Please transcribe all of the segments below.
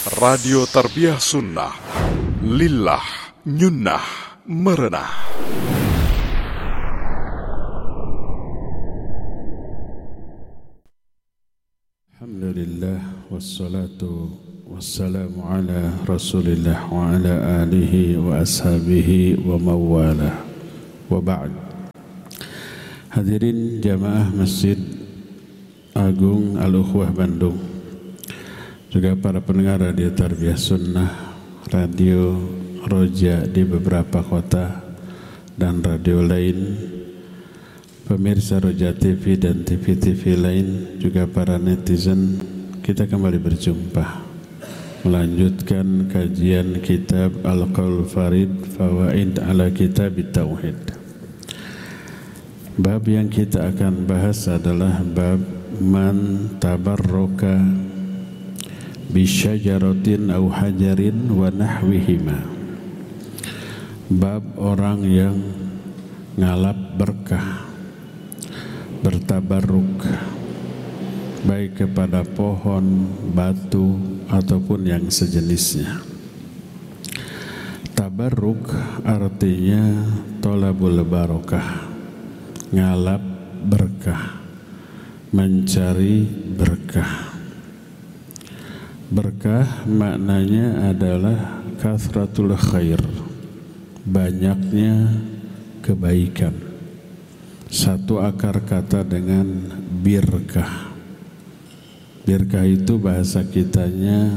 Radio Tarbiyah Sunnah, Lillah, Nyunnah, Merenah. Alhamdulillah, wassalatu wassalamu ala Rasulillah wa ala alihi wa ashabihi wa mawalah. Wa ba'd. Hadirin jamaah Masjid Agung Al-Ukhwah Bandung, juga para pendengar Radio Tarbiyah Sunnah, Radio Roja di beberapa kota dan radio lain, pemirsa Roja TV dan TV-TV lain, juga para netizen, kita kembali berjumpa melanjutkan kajian kitab Al-Qaul Farid Fawaid ala Kitab Tauhid. Bab yang kita akan bahas adalah bab man tabarroka bisyajaratin au hajarin wa nahwihima. Bab orang yang ngalap berkah, bertabarruk baik kepada pohon, batu ataupun yang sejenisnya. Tabarruk artinya tolabul barokah, ngalap berkah, mencari berkah. Berkah maknanya adalah kathratul khair, banyaknya kebaikan. Satu akar kata dengan birkah. Birkah itu bahasa kitanya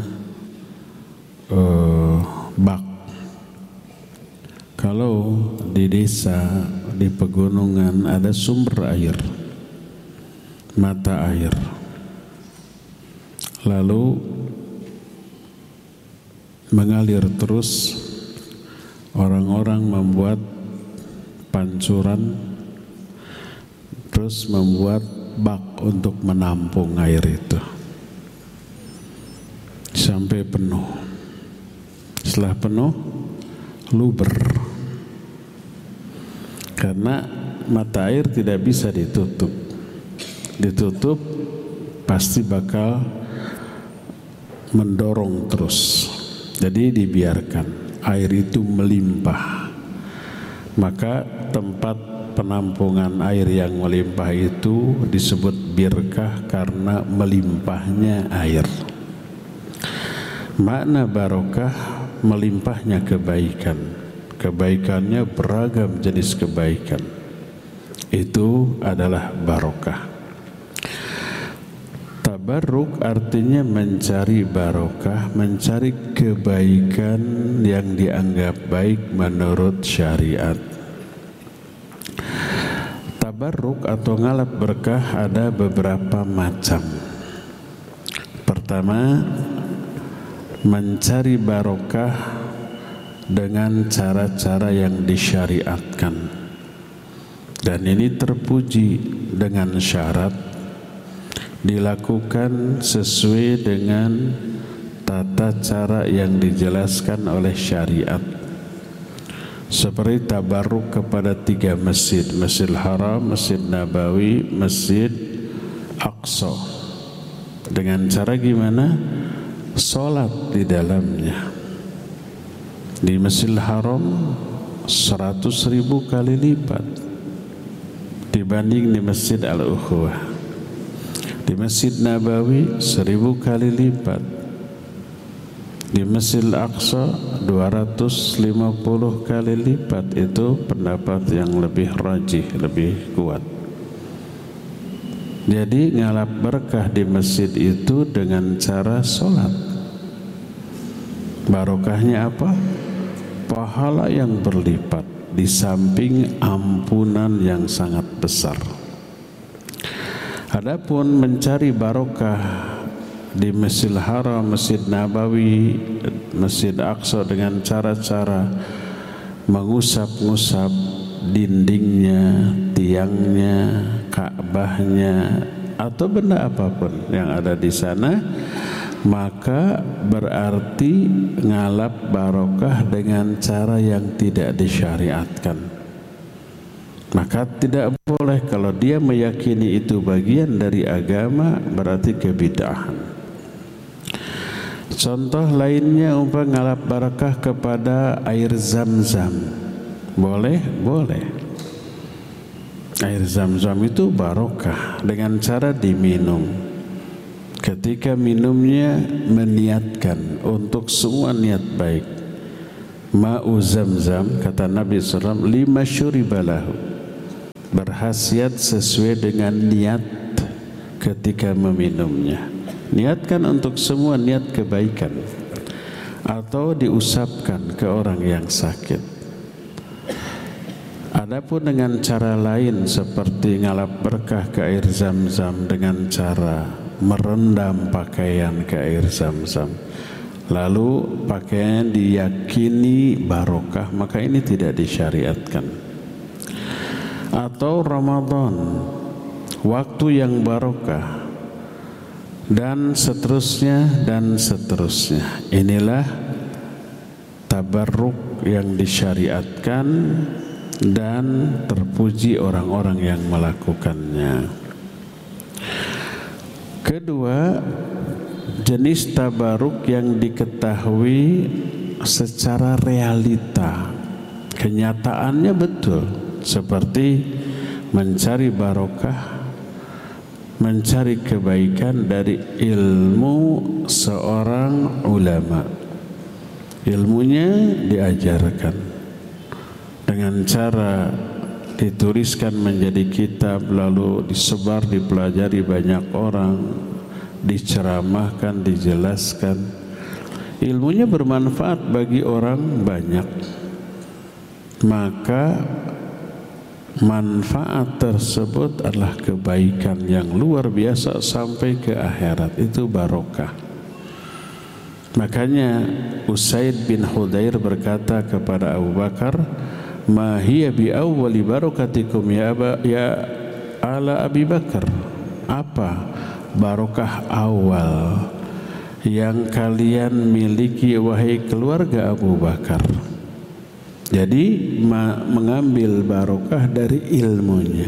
bak. Kalau di desa, di pegunungan ada sumber air, mata air, lalu mengalir terus, orang-orang membuat pancuran, terus membuat bak untuk menampung air itu sampai penuh. Setelah penuh, luber, karena mata air tidak bisa ditutup. Ditutup pasti bakal mendorong terus. Jadi dibiarkan air itu melimpah. Maka tempat penampungan air yang melimpah itu disebut birkah karena melimpahnya air. Makna barokah melimpahnya kebaikan. Kebaikannya beragam jenis kebaikan. Itu adalah barokah. Tabarruk artinya mencari barokah, mencari kebaikan yang dianggap baik menurut syariat. Tabarruk atau ngalap berkah ada beberapa macam. Pertama, mencari barokah dengan cara-cara yang disyariatkan, dan ini terpuji dengan syarat dilakukan sesuai dengan tata cara yang dijelaskan oleh syariat. Seperti tabarruk kepada 3 masjid, Masjidil Haram, Masjid Nabawi, Masjid Aqsa. Dengan cara gimana? Salat di dalamnya. Di Masjidil Haram 100.000 kali lipat dibanding di Masjid Al-Ukhwah. Di Masjid Nabawi 1000 kali lipat. Di Masjid Al-Aqsa 250 kali lipat. Itu pendapat yang lebih rajih, lebih kuat. Jadi ngalap berkah di masjid itu dengan cara sholat. Barokahnya apa? Pahala yang berlipat, di samping ampunan yang sangat besar. Adapun mencari barokah di Masjidil Haram, Masjid Nabawi, Masjid Aqsa dengan cara-cara mengusap-ngusap dindingnya, tiangnya, Ka'bahnya, atau benda apapun yang ada di sana, maka berarti ngalap barokah dengan cara yang tidak disyariatkan. Maka tidak boleh, kalau dia meyakini itu bagian dari agama, berarti kebid'ahan. Contoh lainnya ngalap barakah kepada air zam-zam. Boleh? Boleh. Air zam-zam itu barokah dengan cara diminum. Ketika minumnya meniatkan untuk semua niat baik. Ma'u zam-zam, kata Nabi SAW, lima syuribalahu, berhasiat sesuai dengan niat ketika meminumnya. Niatkan untuk semua niat kebaikan, atau diusapkan ke orang yang sakit. Adapun dengan cara lain seperti ngalap berkah ke air zam-zam dengan cara merendam pakaian ke air zam-zam, lalu pakaian diyakini barokah, maka ini tidak disyariatkan. Atau Ramadan, waktu yang barokah, dan seterusnya dan seterusnya. Inilah tabarruk yang disyariatkan dan terpuji orang-orang yang melakukannya. Kedua, jenis tabarruk yang diketahui secara realita, kenyataannya betul, seperti mencari barokah, mencari kebaikan dari ilmu seorang ulama. Ilmunya diajarkan dengan cara dituliskan menjadi kitab, lalu disebar, dipelajari banyak orang, diceramahkan, dijelaskan. Ilmunya bermanfaat bagi orang banyak, maka manfaat tersebut adalah kebaikan yang luar biasa sampai ke akhirat. Itu barokah. Makanya Usaid bin Hudayr berkata kepada Abu Bakar, "Ma hiya bi awwali barakatikum ya ala Abi Bakar?" Apa barokah awal yang kalian miliki wahai keluarga Abu Bakar? Jadi mengambil barokah dari ilmunya,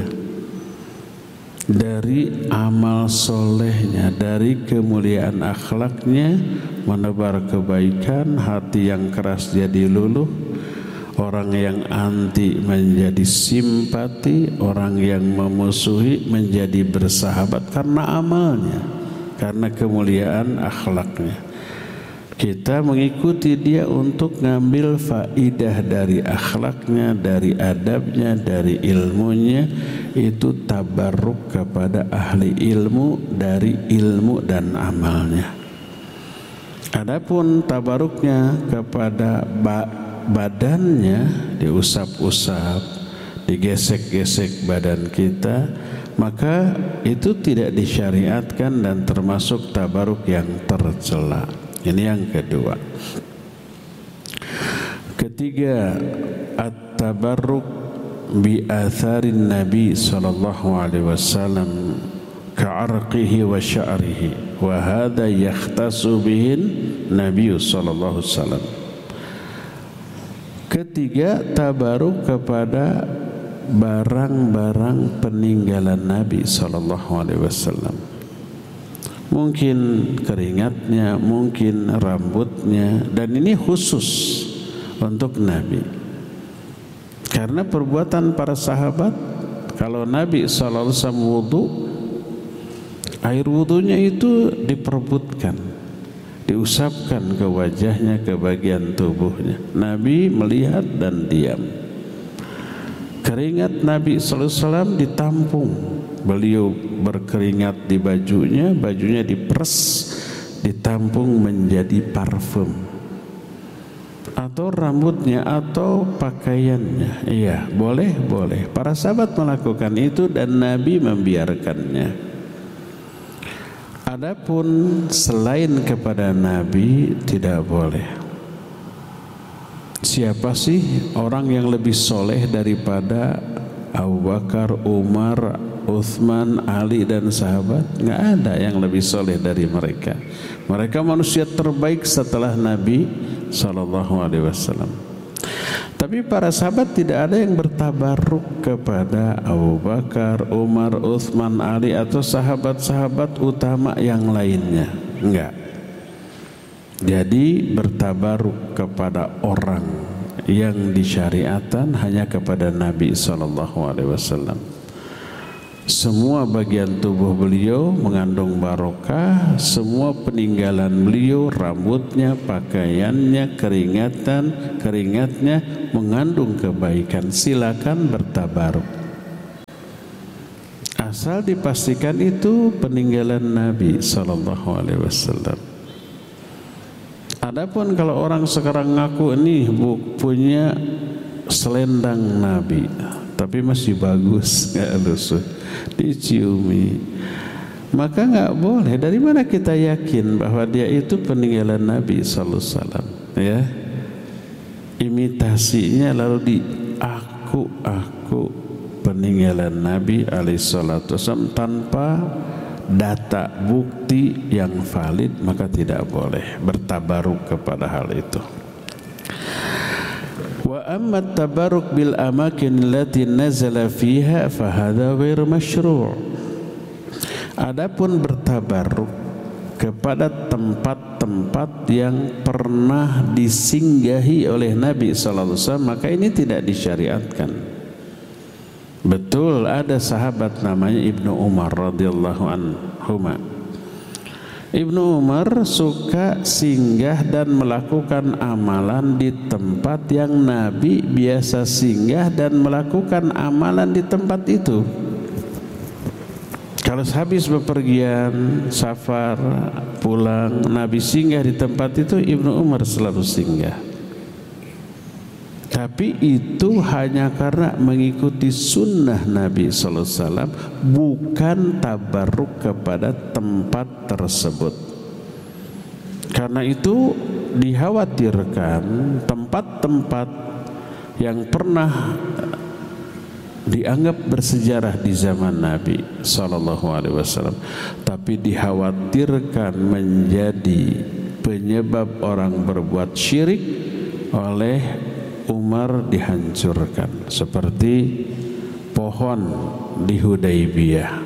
dari amal solehnya, dari kemuliaan akhlaknya, menebar kebaikan. Hati yang keras jadi luluh, orang yang anti menjadi simpati, orang yang memusuhi menjadi bersahabat karena amalnya, karena kemuliaan akhlaknya. Kita mengikuti dia untuk ngambil faidah dari akhlaknya, dari adabnya, dari ilmunya. Itu tabarruk kepada ahli ilmu dari ilmu dan amalnya. Adapun tabarruknya kepada badannya, diusap-usap, digesek-gesek badan kita, maka itu tidak disyariatkan dan termasuk tabarruk yang tercela. Ini yang kedua. Ketiga, at-tabarruk bi atharin Nabi sallallahu alaihi wasallam ka'arqihi wa sya'rihi, wa hadha yakhtasu bihin Nabi sallallahu alaihi wasallam. Ketiga, tabarruk kepada barang-barang peninggalan Nabi sallallahu alaihi wasallam. Mungkin keringatnya, mungkin rambutnya, dan ini khusus untuk Nabi. Karena perbuatan para sahabat, kalau Nabi SAW wudu, air wudunya itu diperebutkan, diusapkan ke wajahnya, ke bagian tubuhnya. Nabi melihat dan diam. Keringat Nabi SAW ditampung. Beliau berkeringat di bajunya, bajunya diperes, ditampung menjadi parfum. Atau rambutnya, atau pakaiannya. Iya, boleh, boleh. Para sahabat melakukan itu dan Nabi membiarkannya. Adapun selain kepada Nabi tidak boleh. Siapa sih orang yang lebih soleh daripada Abu Bakar, Umar, Uthman, Ali dan sahabat? Nggak ada yang lebih soleh dari mereka. Mereka manusia terbaik setelah Nabi SAW. Tapi para sahabat tidak ada yang bertabarruk kepada Abu Bakar, Umar, Uthman, Ali atau sahabat-sahabat utama yang lainnya. Enggak. Jadi bertabaruk kepada orang yang disyariatkan hanya kepada Nabi SAW. Semua bagian tubuh beliau mengandung barokah, semua peninggalan beliau, rambutnya, pakaiannya, keringatnya mengandung kebaikan. Silakan bertabaruk. Asal dipastikan itu peninggalan Nabi SAW. Adapun kalau orang sekarang ngaku ini punya selendang Nabi, tapi masih bagus, nggak lusuh, diciumi, maka nggak boleh. Dari mana kita yakin bahwa dia itu peninggalan Nabi Sallallahu Alaihi Wasallam? Ya, imitasinya lalu diaku peninggalan Nabi Alaihi Wasallam tanpa data bukti yang valid, maka tidak boleh bertabaruk kepada hal itu. Wa amma tabaruk bil amakin allati nazala fiha fa hadha ghair masyru'. Adapun bertabaruk kepada tempat-tempat yang pernah disinggahi oleh Nabi sallallahu alaihi wasallam, maka ini tidak disyariatkan. Betul ada sahabat namanya Ibnu Umar radhiyallahu anhuma. Ibnu Umar suka singgah dan melakukan amalan di tempat yang Nabi biasa singgah dan melakukan amalan di tempat itu. Kalau habis bepergian, safar, pulang, Nabi singgah di tempat itu, Ibnu Umar selalu singgah. Tapi itu hanya karena mengikuti sunnah Nabi sallallahu alaihi wasallam, bukan tabarruk kepada tempat tersebut. Karena itu dikhawatirkan tempat-tempat yang pernah dianggap bersejarah di zaman Nabi sallallahu alaihi wasallam, tapi dikhawatirkan menjadi penyebab orang berbuat syirik oleh Umar, dihancurkan. Seperti pohon di Hudaybiyah.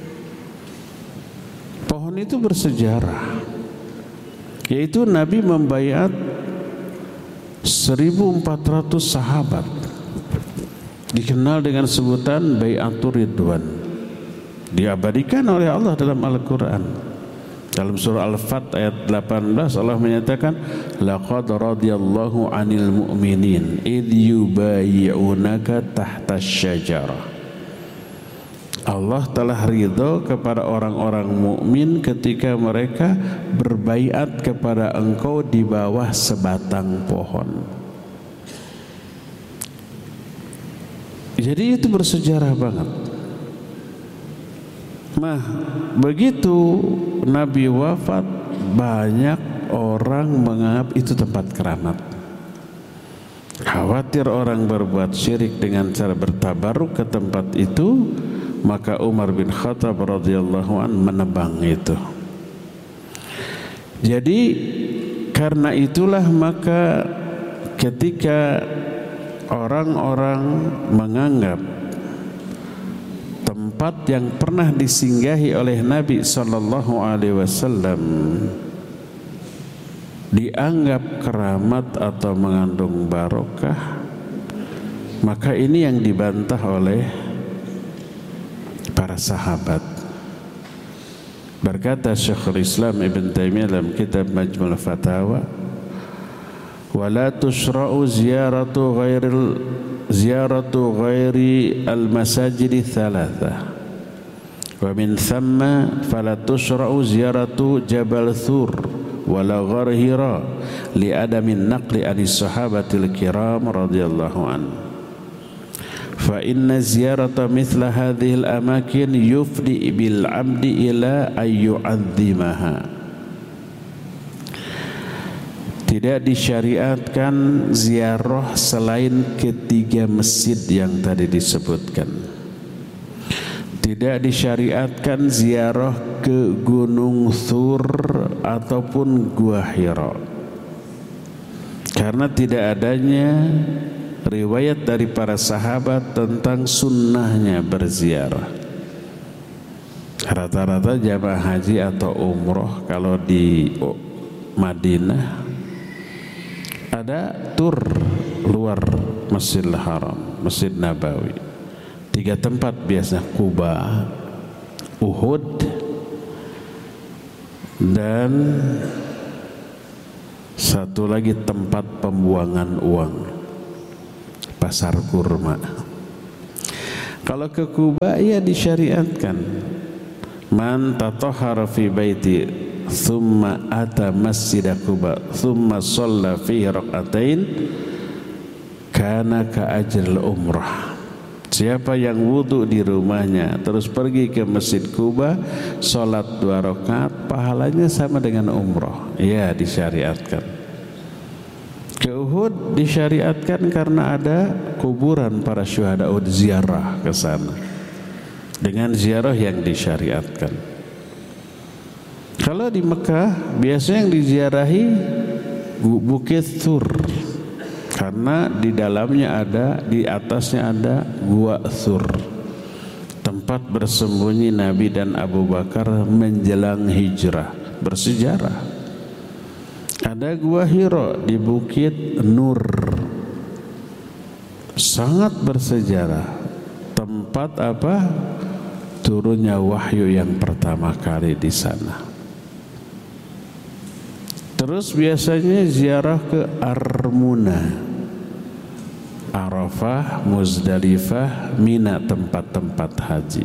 Pohon itu bersejarah, yaitu Nabi membaiat 1.400 sahabat, dikenal dengan sebutan Bai'atur Ridwan, diabadikan oleh Allah dalam Al-Quran. Dalam surah Al-Fat ayat 18 Allah menyatakan, laqad radiyallahu 'anil mu'minin idh yubayyi'unaka tahta asy-syajarah. Allah telah ridho kepada orang-orang mukmin ketika mereka berbaiat kepada engkau di bawah sebatang pohon. Jadi itu bersejarah banget. Nah, begitu Nabi wafat, banyak orang menganggap itu tempat keramat. Khawatir orang berbuat syirik dengan cara bertabaruk ke tempat itu, maka Umar bin Khattab radhiyallahu an menebang itu. Jadi karena itulah maka ketika orang-orang menganggap tempat yang pernah disinggahi oleh Nabi sallallahu alaihi wasallam dianggap keramat atau mengandung barokah, maka ini yang dibantah oleh para sahabat. Berkata Syekhul Islam Ibn Taimiyah dalam kitab Majmu' Fatawa, wala tusra'u ziyaratu ghairi al-masajid thalatha wa min thamma fala tusra'u ziyaratu Jabal Thur wala ghar Hira li adamin naqli anis sahabatil kiram radhiyallahu an. Fa inna ziyarata mithla hadhil amakin yufdi bil abdi ila ayyu'azzimaha. Tidak disyariatkan ziarah selain ketiga masjid yang tadi disebutkan. Tidak disyariatkan ziarah ke Gunung Thur ataupun Gua Hira, karena tidak adanya riwayat dari para sahabat tentang sunnahnya berziarah. Rata-rata jamaah haji atau umroh kalau di Madinah, ada tur luar Masjidil Haram, Masjid Nabawi. 3 tempat biasa, Quba, Uhud, dan satu lagi tempat pembuangan uang, Pasar Kurma. Kalau ke Quba ya disyariatkan, man tatahhara fi baiti thumma ata masjid Quba thumma shalla fihi rak'atain kana ka ajril umrah. Siapa yang wudu di rumahnya terus pergi ke Masjid Quba, sholat 2 rakaat, pahalanya sama dengan umroh. Ya, disyariatkan. Ke Uhud disyariatkan karena ada kuburan para syuhada Uhud, ziarah ke sana. Dengan ziarah yang disyariatkan. Kalau di Mekah biasanya yang diziarahi Bukit Thur, karena di dalamnya ada, di atasnya ada Gua Thur, tempat bersembunyi Nabi dan Abu Bakar menjelang hijrah, bersejarah. Ada Gua Hiro di Bukit Nur, sangat bersejarah, tempat apa? Turunnya wahyu yang pertama kali di sana. Terus biasanya ziarah ke Armuna, Arafah, Muzdalifah, Mina, tempat-tempat haji.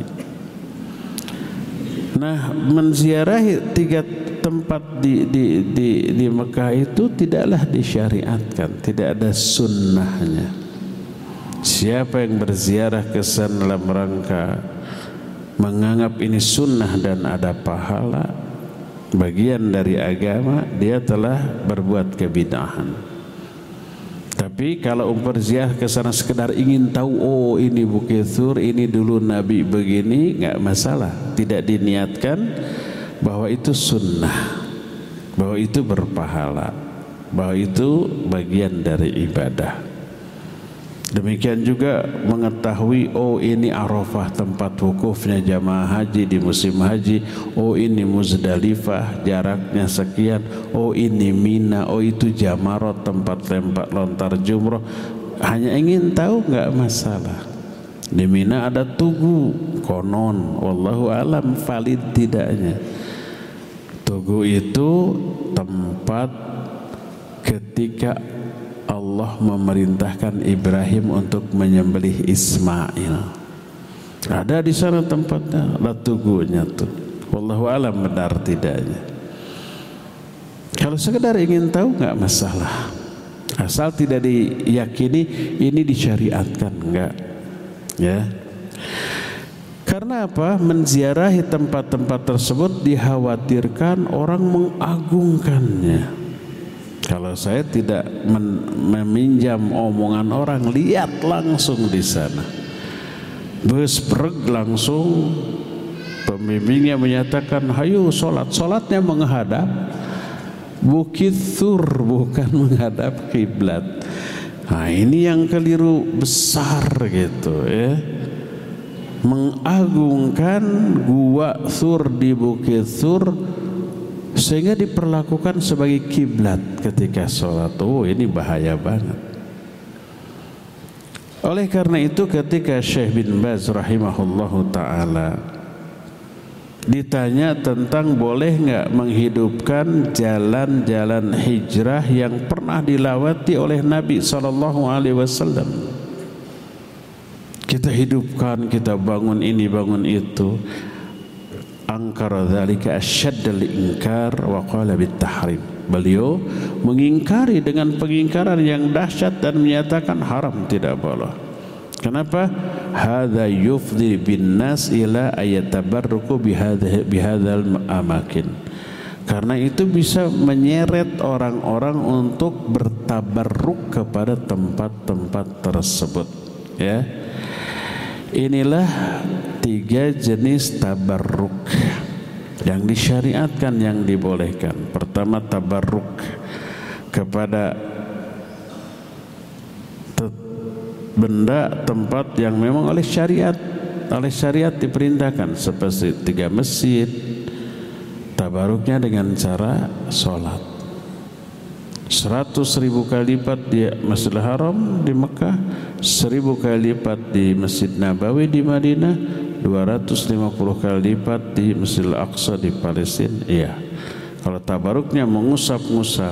Nah, menziarahi 3 tempat di Mekah itu tidaklah disyariatkan, tidak ada sunnahnya. Siapa yang berziarah ke sana dalam rangka menganggap ini sunnah dan ada pahala, bagian dari agama, dia telah berbuat kebid'ahan. Tapi kalau berziarah ke sana sekedar ingin tahu, oh ini Bukit Thur, ini dulu Nabi begini, enggak masalah. Tidak diniatkan bahwa itu sunnah, bahwa itu berpahala, bahwa itu bagian dari ibadah. Demikian juga mengetahui, oh ini Arafah tempat wukufnya jamaah haji di musim haji, oh ini Muzdalifah jaraknya sekian, oh ini Mina, oh itu Jamarot tempat lempar lontar jumroh. Hanya ingin tahu enggak masalah. Di Mina ada Tugu, konon wallahu alam valid tidaknya. Tugu itu tempat ketika Allah memerintahkan Ibrahim untuk menyembelih Ismail. Ada di sana tempatnya, ada tugunya tuh. Wallahu alam benar tidaknya. Kalau sekedar ingin tahu enggak masalah. Asal tidak diyakini ini disyariatkan, enggak. Ya. Karena apa? Menziarahi tempat-tempat tersebut dikhawatirkan orang mengagungkannya. Kalau saya tidak meminjam omongan orang, lihat langsung di sana. Bespreg langsung pembimbingnya menyatakan, hayu sholat. Sholatnya menghadap Bukit Thur, bukan menghadap kiblat. Nah ini yang keliru besar gitu ya. Mengagungkan Gua Thur di Bukit Thur sehingga diperlakukan sebagai kiblat ketika sholat. Oh ini bahaya banget. Oleh karena itu ketika Syekh bin Baz rahimahullahu ta'ala ditanya tentang boleh enggak menghidupkan jalan-jalan hijrah yang pernah dilewati oleh Nabi SAW, kita hidupkan, kita bangun ini, bangun itu. Angkara dzalika asyaddal inkar wa qala bitahrim. Beliau mengingkari dengan pengingkaran yang dahsyat dan menyatakan haram, tidak boleh. Kenapa? Hadza yufdi bin nas ila ayatabarruku bihadzal amakin. Karena itu bisa menyeret orang-orang untuk bertabarruk kepada tempat-tempat tersebut, ya. Inilah 3 jenis tabarruk yang disyariatkan, yang dibolehkan. Pertama, tabarruk kepada benda, tempat yang memang oleh syariat diperintahkan, seperti 3 masjid. Tabarruknya dengan cara sholat. 100.000 kali lipat di Masjidil Haram di Mekah, 1000 kali lipat di Masjid Nabawi di Madinah, 250 kali lipat di Masjidil Aqsa di Palestina. Iya. Kalau tabaruknya mengusap-ngusap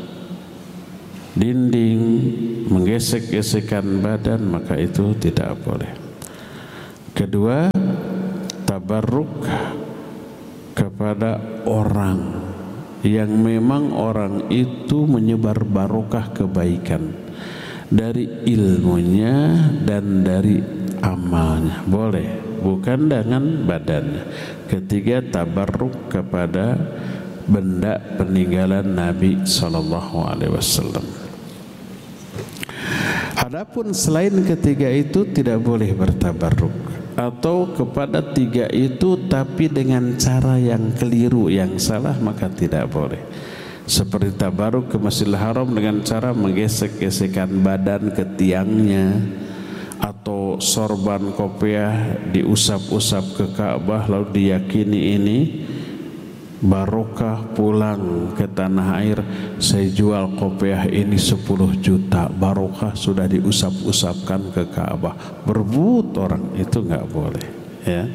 dinding, menggesek-gesekkan badan, maka itu tidak boleh. Kedua, tabarruk kepada orang yang memang orang itu menyebar barokah kebaikan dari ilmunya dan dari amalnya, boleh, bukan dengan badannya. Ketiga, tabarruk kepada benda peninggalan Nabi SAW. Adapun selain ketiga itu tidak boleh bertabarruk, atau kepada tiga itu tapi dengan cara yang keliru, yang salah, maka tidak boleh. Seperti tabarruk ke Masjidil Haram dengan cara menggesek-gesekkan badan ke tiangnya, atau sorban kopiah diusap-usap ke Ka'bah lalu diyakini ini barokah, pulang ke tanah air, saya jual kopiah ini 10 juta, barokah, sudah diusap-usapkan ke Ka'bah. Berbut orang itu nggak boleh, ya.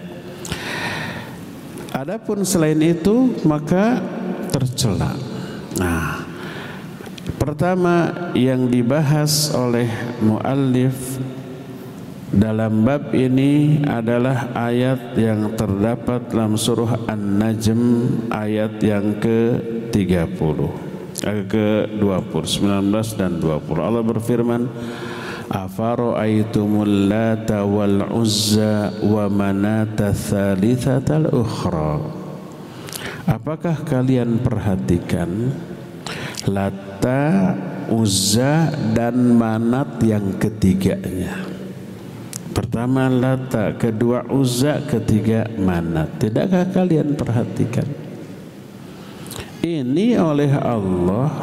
Adapun selain itu maka tercela. Nah, pertama yang dibahas oleh muallif dalam bab ini adalah ayat yang terdapat dalam surah An-Najm ayat yang ke-30, ke-20, 19 dan 20. Allah berfirman, afara'aitumul lata wal uzza wa manata tsalitsatal ukhra. Apakah kalian perhatikan Lata, Uzza dan Manat yang ketiganya? Pertama Lata, kedua Uzza, ketiga Manat. Tidakkah kalian perhatikan? Ini oleh Allah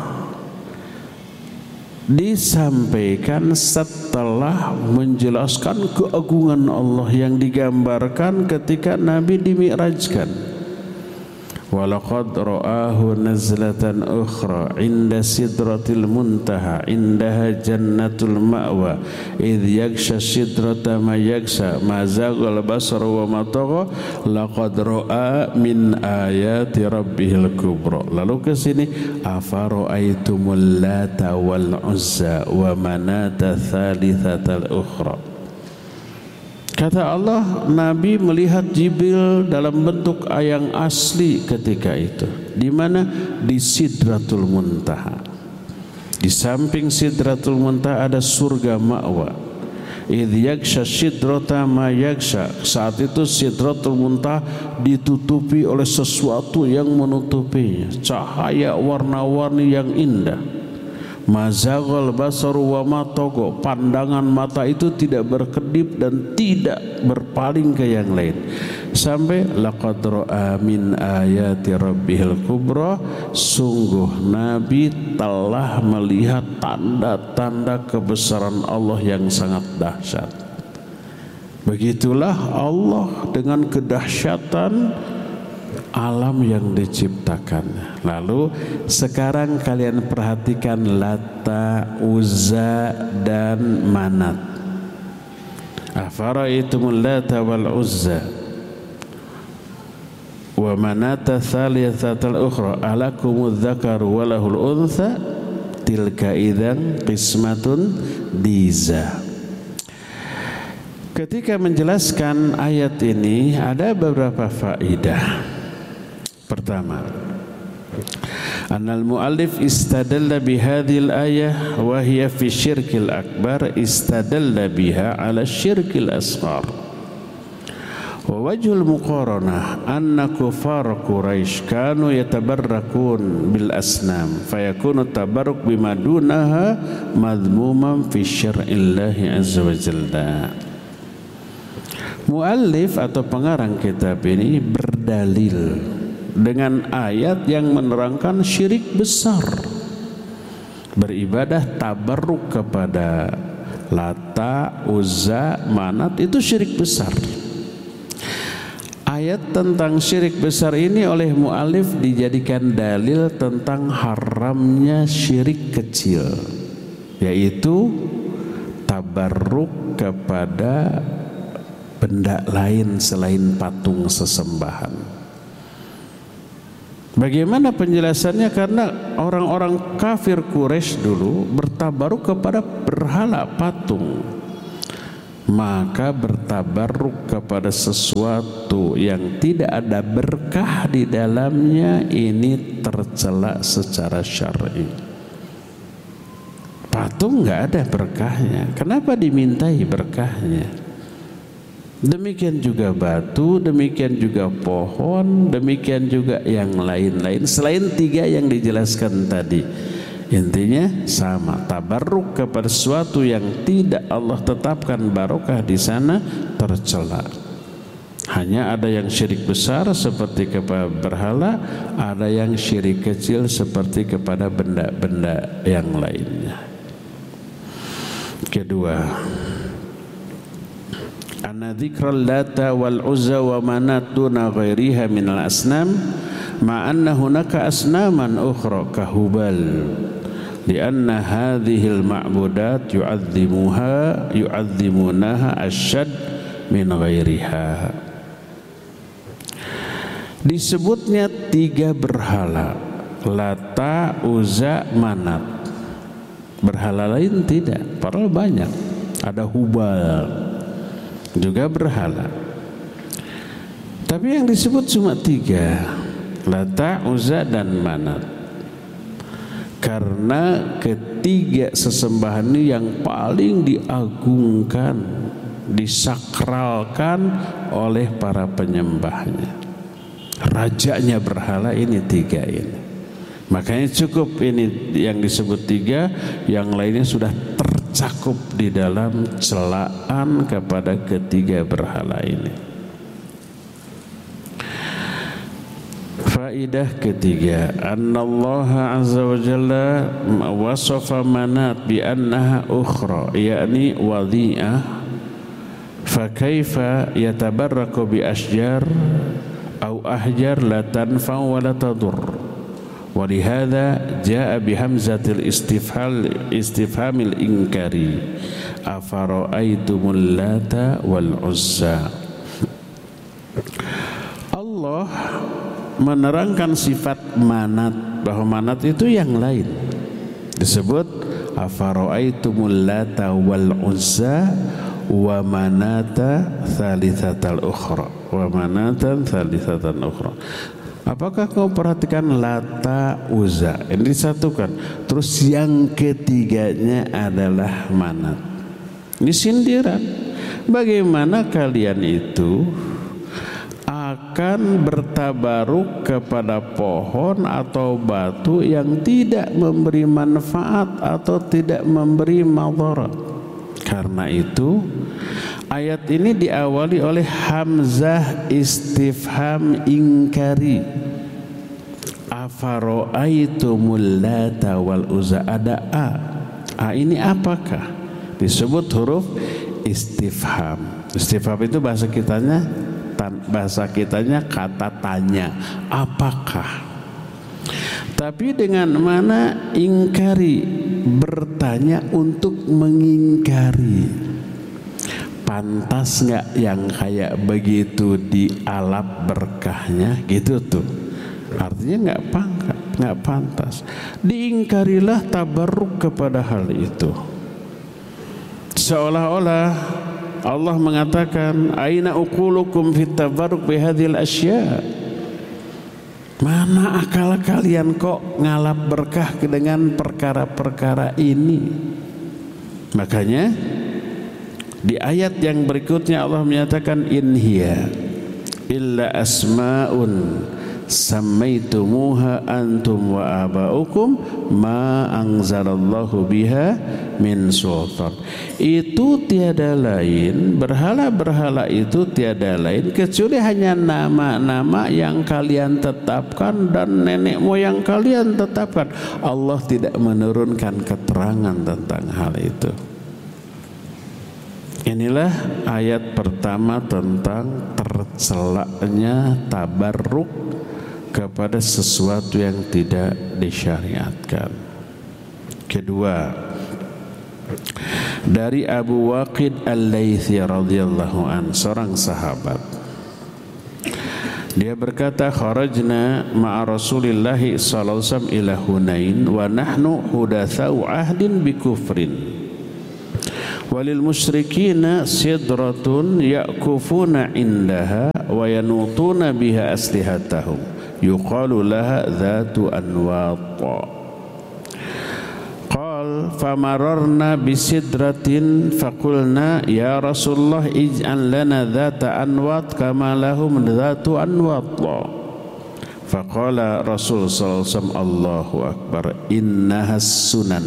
disampaikan setelah menjelaskan keagungan Allah yang digambarkan ketika Nabi dimi'rajkan. Walaqad ra'ahu nazlatan ukhra inda sidratil muntaha indaha jannatul ma'wa idh yaghsha sidrata ma yaghsha ma zaghal basar wa ma tagha laqad ra'a min ayati rabbihil kubra. Lalu ke sini afara'aitumul lata wal uzza wa manata tsalitsatal ukhra. Kata Allah, Nabi melihat Jibril dalam bentuk yang asli ketika itu. Di mana? Di Sidratul Muntaha. Di samping Sidratul Muntaha ada surga ma'wa. Idh yaghsha sidrata ma yaghsha. Saat itu Sidratul Muntaha ditutupi oleh sesuatu yang menutupinya. Cahaya warna-warni yang indah. Mazaghal basaru wa matogo, pandangan mata itu tidak berkedip dan tidak berpaling ke yang lain. Sampai laqad ra'a min ayati rabbihil kubra, sungguh Nabi telah melihat tanda-tanda kebesaran Allah yang sangat dahsyat. Begitulah Allah dengan kedahsyatan alam yang diciptakan. Lalu sekarang kalian perhatikan Lata, Uzza dan Manat. Afara'aitumul Lata wal Uzza wa Manata tsalitsatal ukhra alakumudz dzakaru wa lahul untha tilka idzan qismatun diza. Ketika menjelaskan ayat ini ada beberapa faedah. Pertama, annal muallif istadalla bihadhil ayah wa hiya fi syirkil akbar istadalla biha ala syirkil asghar. Wa wajhul muqaranah anna kufar Quraisy kanu yatabarrakun bil asnam fayakunu tabarruk bima dunaha madhmuman fi syar'illahi azza wa jalla. Muallif atau pengarang kitab ini berdalil dengan ayat yang menerangkan syirik besar, beribadah tabarruk kepada Lata, Uzza, Manat, itu syirik besar. ayat tentang syirik besar ini oleh mu'alif dijadikan dalil tentang haramnya syirik kecil, yaitu tabarruk kepada benda lain selain patung sesembahan. Bagaimana penjelasannya? Karena orang-orang kafir Quraisy dulu bertabaruk kepada berhala patung. Maka bertabaruk kepada sesuatu yang tidak ada berkah di dalamnya ini tercela secara syar'i. Patung nggak ada berkahnya, kenapa dimintai berkahnya? Demikian juga batu, demikian juga pohon, demikian juga yang lain-lain selain 3 yang dijelaskan tadi. Intinya sama, tabarruk kepada sesuatu yang tidak Allah tetapkan barokah di sana tercela. Hanya ada yang syirik besar seperti kepada berhala, ada yang syirik kecil seperti kepada benda-benda yang lainnya. Kedua, anna dzikral lata wal uzza wa manat duna ghairiha minal asnam ma anna hunaka asnaman ukhra kahubal lianna hadhil ma'budat yu'azzimunaha asyad min ghairiha. Disebutnya 3 berhala, Lata, Uzza, Manat. Berhala lain tidak, padahal banyak. Ada Hubal juga berhala, tapi yang disebut cuma 3, Lata, Uzza, dan Manat, karena ketiga sesembahan ini yang paling diagungkan, disakralkan oleh para penyembahnya. Rajanya berhala ini 3 ini. Makanya cukup ini yang disebut 3, yang lainnya sudah tercakup di dalam celaan kepada ketiga berhala ini. Faidah ketiga, annallaha azza wa jalla wasafa manat bi annaha ukhra, yakni wadhi'ah, fa kaifa yatabarraku bi asjar au ahjar la tanfa wa la tadur. Walihada jaa bihamzatil istifhamil inkari afara'aitumul lata wal uzza. Allah menerangkan sifat manat, bahwa manat itu yang lain, disebut afara'aitumul lata wal uzza wa manata thalithatal ukhra, wa manatan thalithatal ukhra. Apakah kau perhatikan Lata, Uzza ini disatukan, terus yang ketiganya adalah Manat. Ini sindiran. Bagaimana kalian itu akan bertabaruk kepada pohon atau batu yang tidak memberi manfaat atau tidak memberi madarat? Karena itu ayat ini diawali oleh hamzah istifham inkari. Afara'aitumul lata wal uzza, ada a ini apakah? Disebut huruf istifham. Istifham itu bahasa kitanya kata tanya, apakah? Tapi dengan mana ingkari, bertanya untuk mengingkari. Pantas nggak yang kayak begitu dialap berkahnya gitu tuh? Artinya nggak pantas. Diingkarilah tabarruk kepada hal itu. Seolah-olah Allah mengatakan, aina uqulukum fit tabarruk bihadhil asya. Mana akal kalian kok ngalap berkah dengan perkara-perkara ini? Makanya di ayat yang berikutnya Allah menyatakan, in hiya illa asma'un sammaitumuha antum wa aba'ukum ma anzalallahu biha min sultan. Itu tiada lain, berhala-berhala itu tiada lain kecuali hanya nama-nama yang kalian tetapkan dan nenek moyang kalian tetapkan. Allah tidak menurunkan keterangan tentang hal itu. In Inilah ayat pertama tentang tercelaknya tabarruk kepada sesuatu yang tidak disyariatkan. Kedua, dari Abu Waqid Al-Laythi radhiyallahu an, seorang sahabat. Dia berkata, kharajna ma'a Rasulillah sallallahu alaihi wasallam ila Hunain wa nahnu hudatsau ahdin bi kufrin. Walil musyrikina sidratun ya'kufuna indaha wa yanutuna biha aslihatahum yuqalu laha dhatu anwat. Qal famararna bisidratin faqulna ya Rasulullah ij'al lana dhata anwat kama lahum dhatu anwat. Faqala Rasul sallallahu alaihi wasallam Allahu akbar innahas sunan.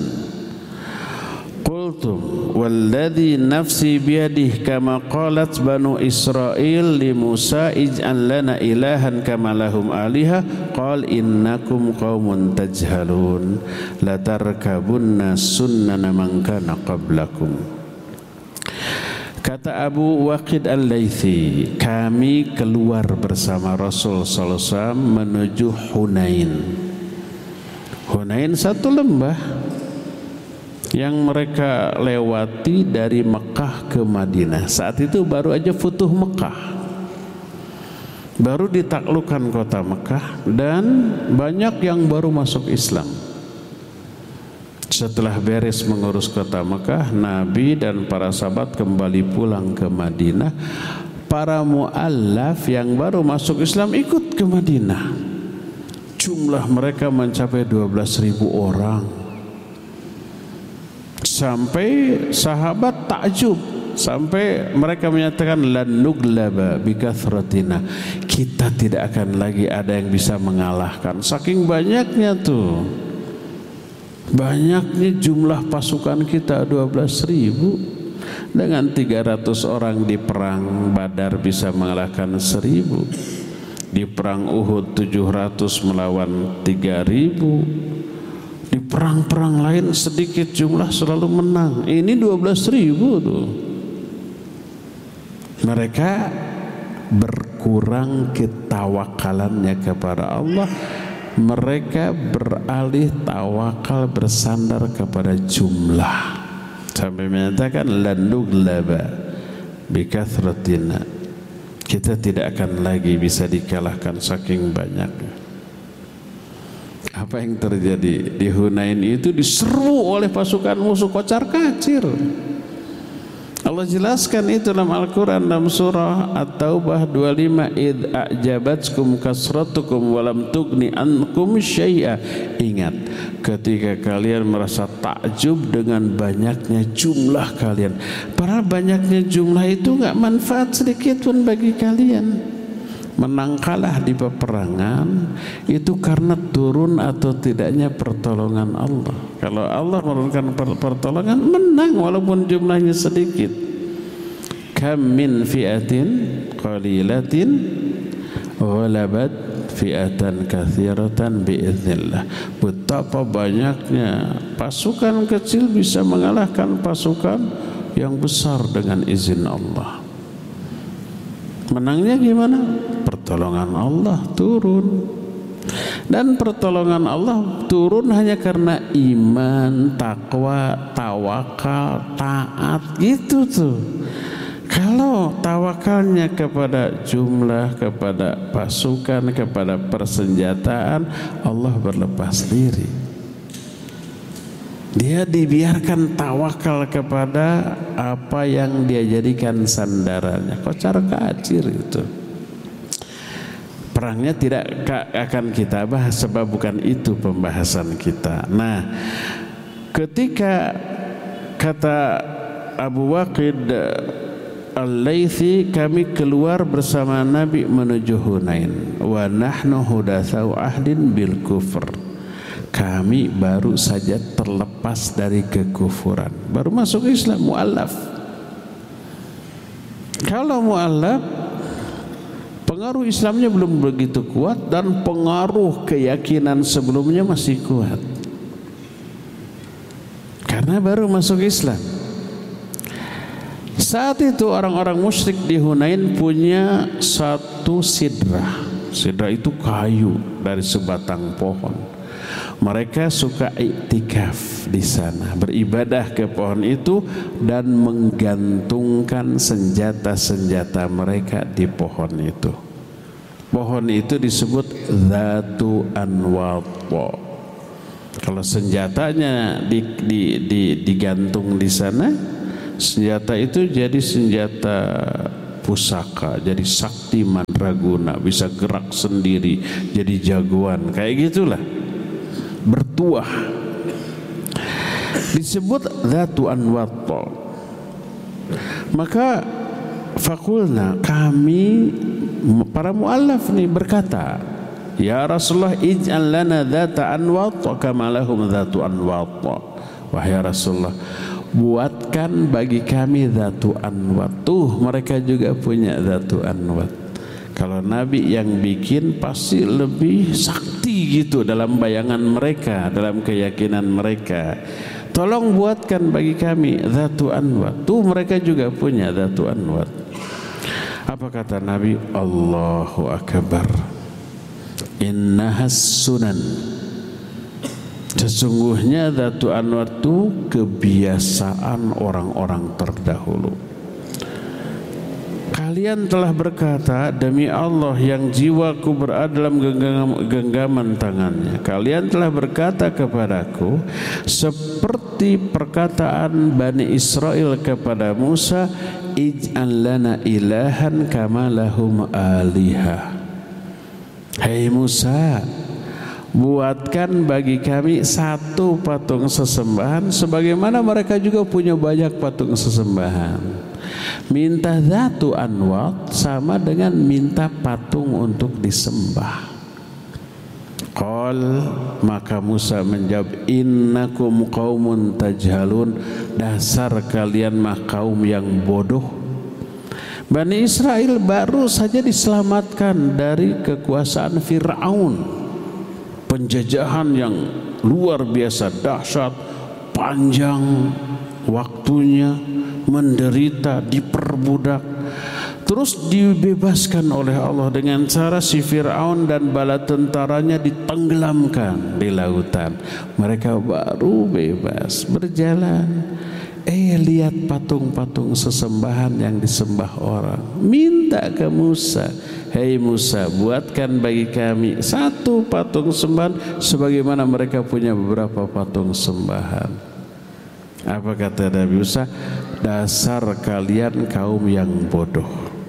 Qultum walladhi nafsi biyadihi kama qalat banu Israil li Musa ij'al lana ilahan kama lahum aliha qal innakum qaumun tajhalun la tarkabunna sunnana man kana qablakum. Kata Abu Waqid Al-Laythi, kami keluar bersama Rasul sallallahu alaihi wasallam menuju Hunain. Hunain satu lembah yang mereka lewati dari Mekah ke Madinah. Saat itu baru aja futuh Mekah, baru ditaklukkan kota Mekah, dan banyak yang baru masuk Islam. Setelah beres mengurus kota Mekah, Nabi dan para sahabat kembali pulang ke Madinah. Para mu'allaf yang baru masuk Islam ikut ke Madinah. Jumlah mereka mencapai 12.000 orang. Sampai sahabat takjub, sampai mereka menyatakan lan nuglaba bikathratina, kita tidak akan lagi ada yang bisa mengalahkan. Saking banyaknya tuh, banyaknya jumlah pasukan kita 12.000. Dengan 300 orang di perang Badar bisa mengalahkan 1.000. Di perang Uhud 700 melawan 3.000. Di perang-perang lain sedikit jumlah selalu menang. Ini 12.000 tuh. Mereka berkurang ketawakalannya kepada Allah. Mereka beralih tawakal bersandar kepada jumlah. Sampai menyatakan landuglaba bikathratina, kita tidak akan lagi bisa dikalahkan saking banyaknya. Apa yang terjadi di Hunain itu? Diserbu oleh pasukan musuh kocar kacir. Allah jelaskan itu dalam Al-Quran, dalam surah At-Taubah 25, id a'jabatkum kasratukum walam tugni ankum syai'a. Ingat ketika kalian merasa takjub dengan banyaknya jumlah kalian, padahal banyaknya jumlah itu enggak manfaat sedikit pun bagi kalian. Menang kalah di peperangan itu karena turun atau tidaknya pertolongan Allah. Kalau Allah menurunkan pertolongan, menang walaupun jumlahnya sedikit. Kam min fi'atin qalilatin ghalabat fi'atan katsiratan biiznillah. Betapa banyaknya pasukan kecil bisa mengalahkan pasukan yang besar dengan izin Allah. Menangnya gimana? Pertolongan Allah turun. Dan pertolongan Allah turun hanya karena iman, takwa, tawakal, taat, gitu tuh. Kalau tawakalnya kepada jumlah, kepada pasukan, kepada persenjataan, Allah berlepas diri. Dia dibiarkan tawakal kepada apa yang dia jadikan sandarannya. Kocar kacir itu. Perangnya tidak akan kita bahas, sebab bukan itu pembahasan kita. Nah, ketika kata Abu Waqid Al-Laythi, kami keluar bersama Nabi menuju Hunain. Wa nahnu hudatsau ahdin bil kufr. Kami baru saja terlepas dari kekufuran, baru masuk Islam, mu'allaf. Kalau mu'allaf, pengaruh Islamnya belum begitu kuat dan pengaruh keyakinan sebelumnya masih kuat, karena baru masuk Islam. Saat itu orang-orang musyrik di Hunain punya satu sidrah. Sidrah itu kayu dari sebatang pohon. Mereka suka iktikaf di sana, beribadah ke pohon itu dan menggantungkan senjata-senjata mereka di pohon itu. Pohon itu disebut Dzatu Anwat. Kalau senjatanya digantung di sana, senjata itu jadi senjata pusaka, jadi sakti mandraguna, bisa gerak sendiri, jadi jagoan, kayak gitulah, bertuah. Disebut Dzatu Anwat. Maka fakulna, kami para muallaf nih berkata, ya Rasulullah, ij'al lana dzata anwat kama lahum dzatu anwat. Wahai Rasulullah, buatkan bagi kami dzatu anwat. Tuh mereka juga punya dzatu anwat. Kalau Nabi yang bikin pasti lebih sakti gitu dalam bayangan mereka, dalam keyakinan mereka. Tolong buatkan bagi kami dzatu anwat. Tuh mereka juga punya dzatu anwat. Apa kata Nabi? Allahu Akbar. Innahas sunan. Sesungguhnya Dzatu Anwat itu kebiasaan orang-orang terdahulu. Kalian telah berkata, demi Allah yang jiwaku berada dalam genggaman tangannya, kalian telah berkata kepadaku seperti perkataan Bani Israel kepada Musa, ij'al lana ilahan kama lahum alihah. Hai Musa, buatkan bagi kami satu patung sesembahan sebagaimana mereka juga punya banyak patung sesembahan. Minta Dzatu Anwat sama dengan minta patung untuk disembah. Qal, maka Musa menjawab, innakum qaumun tajhalun, dasar kalian mah kaum yang bodoh. Bani Israel baru saja diselamatkan dari kekuasaan Fir'aun, penjajahan yang luar biasa dahsyat, panjang waktunya, menderita, diperbudak, terus dibebaskan oleh Allah dengan cara si Fir'aun dan bala tentaranya ditenggelamkan di lautan. Mereka baru bebas berjalan. Lihat patung-patung sesembahan yang disembah orang. Minta ke Musa, hei Musa, buatkan bagi kami satu patung sembahan sebagaimana mereka punya beberapa patung sembahan. Apa kata Nabi Musa? Dasar kalian kaum yang bodoh.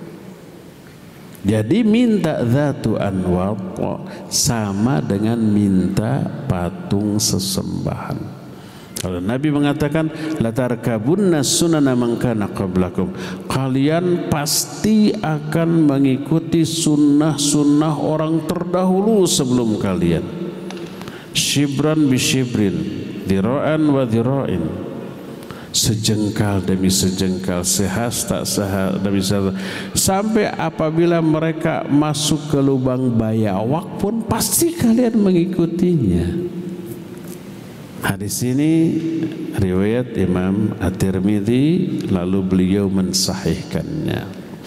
Jadi minta Dzatu Anwat sama dengan minta patung sesembahan. Kalau Nabi mengatakan latarkabunna sunana man kana qablakum, kalian pasti akan mengikuti sunnah-sunnah orang terdahulu sebelum kalian. Shibran bi shibrin, dira'an wa dira'in, sejengkal demi sejengkal, sehasta demi sehasta, sampai apabila mereka masuk ke lubang bayawak pun pasti kalian mengikutinya. Hadis ini riwayat Imam At-Tirmidzi, lalu beliau mensahihkannya.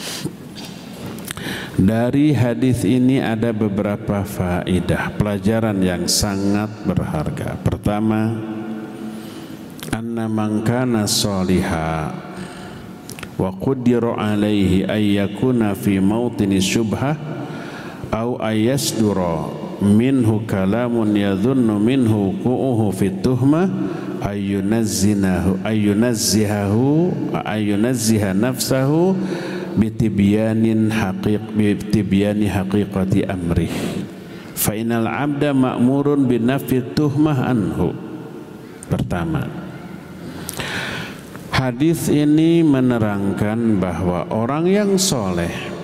Dari hadis ini ada beberapa faedah, pelajaran yang sangat berharga. Pertama, anna man kana shaliha wa qudira alaihi ay yakuna fi mawtini syubhah au ayasdura minhu kalamun yadhunnu minhu qu'uhu fit tuhmah ayyunazziha nafsahu bitibyani haqiqati amrih fa innal abda ma'murun binafi tuhmah anhu. Pertama, hadis ini menerangkan bahwa orang yang soleh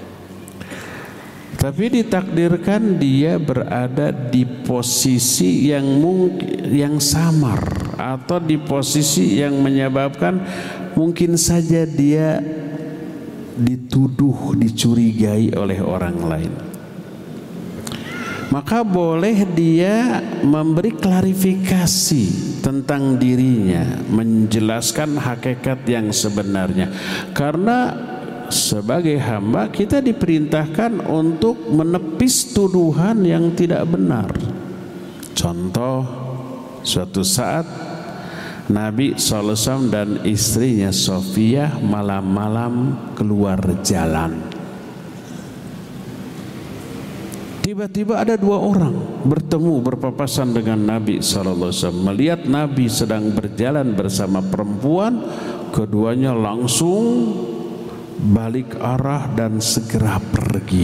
tapi ditakdirkan dia berada di posisi yang samar atau di posisi yang menyebabkan mungkin saja dia dituduh, dicurigai oleh orang lain. maka boleh dia memberi klarifikasi tentang dirinya, menjelaskan hakikat yang sebenarnya. Karena sebagai hamba kita diperintahkan untuk menepis tuduhan yang tidak benar. Contoh, suatu saat Nabi SAW dan istrinya Sofiyah malam-malam keluar jalan. Tiba-tiba ada dua orang bertemu berpapasan dengan Nabi SAW. Melihat Nabi sedang berjalan bersama perempuan, keduanya langsung balik arah dan segera pergi.